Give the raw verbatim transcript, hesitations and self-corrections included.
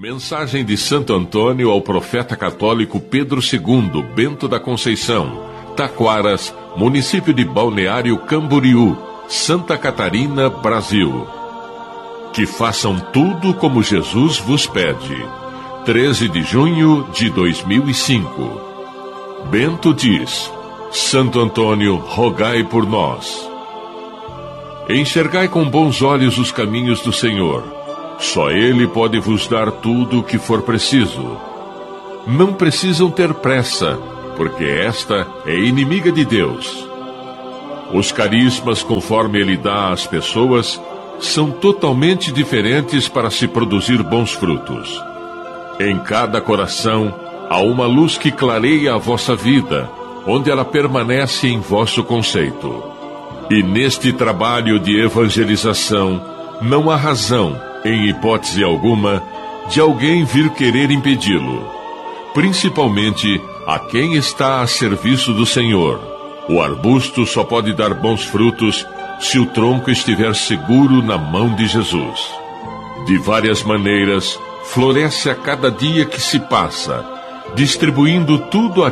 Mensagem de Santo Antônio ao profeta católico Pedro segundo, Bento da Conceição, Taquaras, município de Balneário Camboriú, Santa Catarina, Brasil. Que façam tudo como Jesus vos pede. treze de junho de dois mil e cinco. Bento diz: Santo Antônio, rogai por nós. Enxergai com bons olhos os caminhos do Senhor. Só Ele pode vos dar tudo o que for preciso. Não precisam ter pressa, porque esta é inimiga de Deus. Os carismas, conforme Ele dá às pessoas, são totalmente diferentes para se produzir bons frutos. Em cada coração há uma luz que clareia a vossa vida, onde ela permanece em vosso conceito. E neste trabalho de evangelização, não há razão, em hipótese alguma, de alguém vir querer impedi-lo. Principalmente a quem está a serviço do Senhor. O arbusto só pode dar bons frutos se o tronco estiver seguro na mão de Jesus. De várias maneiras, floresce a cada dia que se passa, distribuindo tudo a